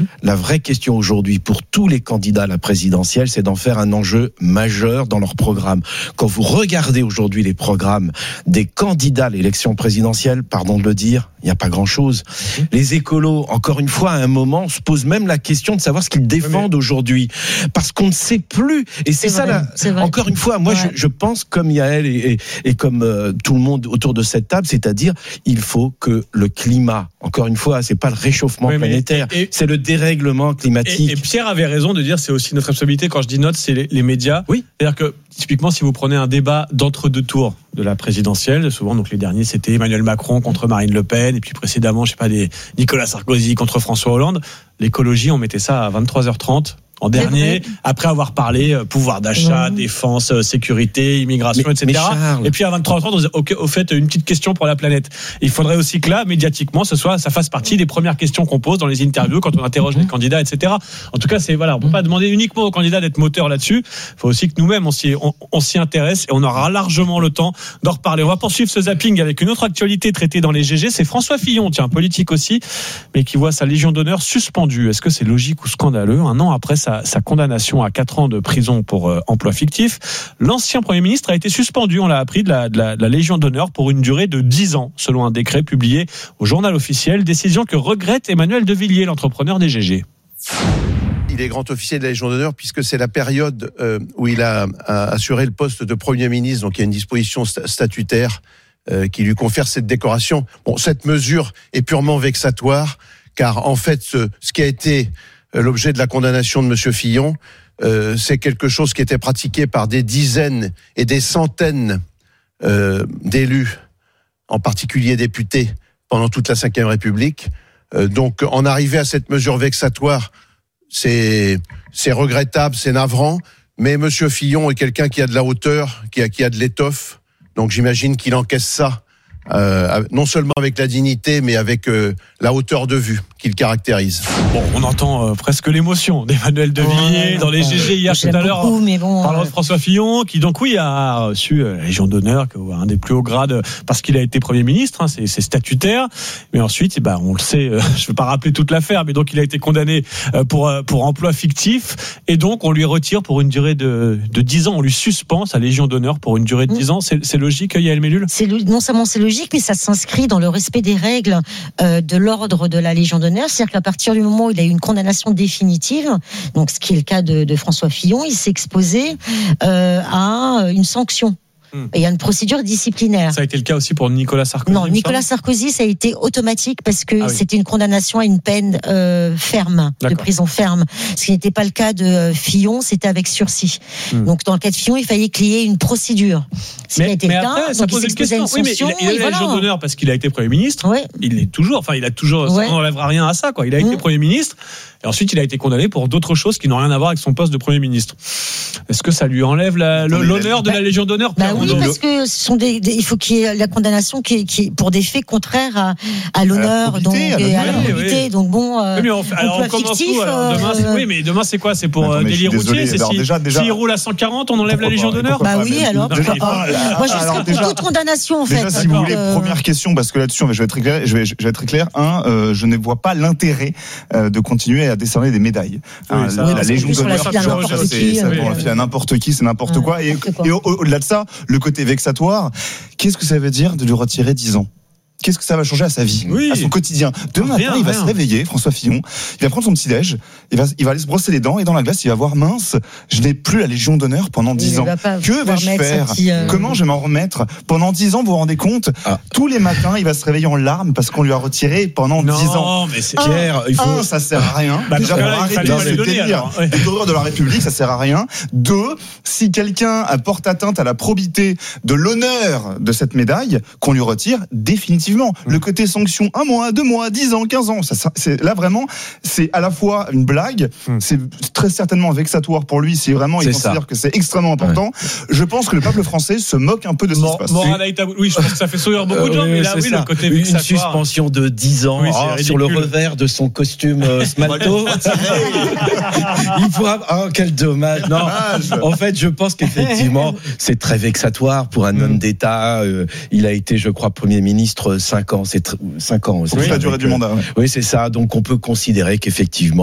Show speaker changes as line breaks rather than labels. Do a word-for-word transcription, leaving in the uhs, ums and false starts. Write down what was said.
La vraie question aujourd'hui pour tous les candidats à la présidentielle, c'est d'en faire un enjeu majeur dans leur programme. Quand vous regardez aujourd'hui les programmes des candidats à l'élection présidentielle, pardon de le dire, il n'y a pas grand-chose. Mmh. Les écolos, encore une fois, à un moment, se posent même la question de savoir ce qu'ils défendent oui, mais... aujourd'hui. Parce qu'on ne sait plus. Et c'est, c'est ça, vrai, c'est vrai. Encore une fois, moi, ouais. je, je pense, comme Yael et, et, et comme euh, tout le monde autour de cette table, c'est-à-dire, il faut que le climat, encore une fois, c'est pas le réchauffement oui, planétaire, et, et, c'est le dérèglement climatique.
Et, et Pierre avait raison de dire, c'est aussi notre responsabilité, quand je dis notre, c'est les, les médias.
Oui.
C'est-à-dire que, typiquement, si vous prenez un débat d'entre-deux tours de la présidentielle, souvent, donc les derniers, c'était Emmanuel Macron contre Marine Le Pen, et puis précédemment, je sais pas, des Nicolas Sarkozy contre François Hollande. L'écologie, on mettait ça à vingt-trois heures trente. En dernier, après avoir parlé euh, pouvoir d'achat, mmh. défense, euh, sécurité, immigration, mais, et cetera. Et puis à vingt-trois heures trente, on disait, ok, au fait, une petite question pour la planète. Il faudrait aussi que là, médiatiquement, ce soit, ça fasse partie des premières questions qu'on pose dans les interviews quand on interroge mmh. les candidats, et cetera. En tout cas, c'est voilà, on peut pas demander uniquement aux candidats d'être moteurs là-dessus. Il faut aussi que nous-mêmes on s'y, on, on s'y intéresse et on aura largement le temps d'en reparler. On va poursuivre ce zapping avec une autre actualité traitée dans les G G. C'est François Fillon, tiens, politique aussi, mais qui voit sa Légion d'honneur suspendue. Est-ce que c'est logique ou scandaleux? Un an après sa, sa condamnation à quatre ans de prison pour euh, emploi fictif, l'ancien Premier ministre a été suspendu, on l'a appris, de la, de la, de la Légion d'honneur pour une durée de dix ans, selon un décret publié au Journal officiel, décision que regrette Emmanuel de Villiers, l'entrepreneur des G G.
Il est grand officier de la Légion d'honneur puisque c'est la période euh, où il a, a assuré le poste de Premier ministre, donc il y a une disposition statutaire euh, qui lui confère cette décoration. Bon, cette mesure est purement vexatoire, car en fait, ce, ce qui a été l'objet de la condamnation de Monsieur Fillon, euh, c'est quelque chose qui était pratiqué par des dizaines et des centaines euh, d'élus, en particulier députés, pendant toute la cinquième République. Euh, donc, en arriver à cette mesure vexatoire, c'est, c'est regrettable, c'est navrant, mais Monsieur Fillon est quelqu'un qui a de la hauteur, qui a, qui a de l'étoffe, donc j'imagine qu'il encaisse ça, euh, non seulement avec la dignité, mais avec euh, la hauteur de vue qu'il caractérise.
Bon, on entend euh, presque l'émotion d'Emmanuel de Villiers ouais, dans les G G hier tout à l'heure,
bon,
parlant
euh...
de François Fillon, qui donc oui a reçu euh, la Légion d'honneur, un des plus hauts grades, parce qu'il a été Premier ministre, hein, c'est, c'est statutaire. Mais ensuite, eh ben, on le sait, euh, je ne vais pas rappeler toute l'affaire, mais donc il a été condamné euh, pour euh, pour emploi fictif, et donc on lui retire pour une durée de de dix ans, on lui suspend sa Légion d'honneur pour une durée de dix ans. C'est, c'est logique, Yael Mellul?
C'est non seulement c'est logique, mais ça s'inscrit dans le respect des règles euh, de l'ordre de la Légion d'honneur. C'est-à-dire qu'à partir du moment où il a eu une condamnation définitive, donc ce qui est le cas de, de François Fillon, il s'est exposé euh, à une sanction. Et il y a une procédure disciplinaire.
Ça a été le cas aussi pour Nicolas Sarkozy.
Non, Nicolas Sarkozy, ça a été automatique parce que ah oui. c'était une condamnation à une peine euh, ferme, D'accord. de prison ferme. Ce qui n'était pas le cas de Fillon, c'était avec sursis. Hmm. Donc dans le cas de Fillon, il fallait qu'il y ait une procédure. Ce
mais,
qui a été
mais
le cas,
après, ça pose une question.
Une
oui, mais il a, il a la Légion voilà. d'honneur parce qu'il a été Premier ministre.
Ouais.
Il l'est toujours. Enfin, il a toujours. Ouais. Ça n'enlèvera rien à ça, quoi. Il a été mmh. Premier ministre. Et ensuite, il a été condamné pour d'autres choses qui n'ont rien à voir avec son poste de Premier ministre. Est-ce que ça lui enlève la, le, l'honneur de la Légion d'honneur?
Bah oui, parce que ce sont des, des, il faut qu'il y ait la condamnation qui, qui pour des faits contraires à, à l'honneur, à donc à, et à la probité. Oui. Donc bon, euh,
oui, mais on, alors on commence fictif, tout. Alors, demain, c'est, oui, mais demain c'est quoi? C'est pour Attends, délit routier. C'est si, déjà, déjà, s'il roule à cent quarante, on enlève la Légion d'honneur.
Bah oui, alors. Moi, je serais pour toute condamnation en fait.
Déjà, si vous voulez, première question, parce que là-dessus, je vais être très clair. Je vais, je vais être très clair. Un, je ne vois pas l'intérêt de continuer à décerner des médailles. Hein, oui, la, oui, la Légion d'honneur, c'est ça pour la n'importe qui, c'est n'importe ouais, quoi. Et, et au, au-delà de ça, le côté vexatoire, qu'est-ce que ça veut dire de lui retirer dix ans? Qu'est-ce que ça va changer à sa vie, oui. à son quotidien? Demain matin, il va rien. se réveiller, François Fillon, il va prendre son petit-déj, il va, il va aller se brosser les dents, et dans la glace, il va voir, mince, je n'ai plus la Légion d'honneur pendant dix ans. Que vais-je faire? Petit, euh... Comment je vais m'en remettre? Pendant dix ans, vous vous rendez compte? ah. Tous les matins, il va se réveiller en larmes parce qu'on lui a retiré pendant
non,
dix ans.
Non, mais c'est
Pierre, il faut... un, ça sert à rien. Bah, Déjà, pour arrêter ce délire d'horreur de la République, ça sert à rien. Deux, si quelqu'un porte atteinte à la probité de l'honneur de cette médaille, qu'on lui retire définitivement. Le côté sanction, un mois, deux mois, dix ans, quinze ans, ça, ça, c'est, là vraiment, c'est à la fois une blague, hum. c'est très certainement vexatoire pour lui, si vraiment c'est il considère ça. que c'est extrêmement important. Ouais. Je pense que le peuple français se moque un peu de ce Mor- qui se passe.
Morale Aïtabou, oui, je pense que ça fait sourire beaucoup de gens, euh, mais là, oui, ça. le côté
une
vexatoire.
Une suspension de dix ans oui, oh, sur le revers de son costume euh, Smalto. Il pourra, oh, quel dommage. Non, en fait, je pense qu'effectivement, c'est très vexatoire pour un hum. homme d'État. Euh, il a été, je crois, Premier ministre cinq ans. C'est cinq ans.
C'est oui, la durée du mandat. Ouais.
Oui, c'est ça. Donc, on peut considérer qu'effectivement,